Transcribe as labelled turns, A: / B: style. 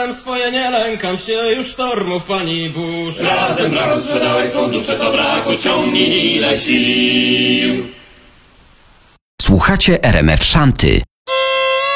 A: Założyłem swoje, nie lękam się już sztormów ani burz.
B: Razem dla rozprzedałeś swą duszę, to braku ciągnij ile sił.
C: Słuchacie RMF Shanty.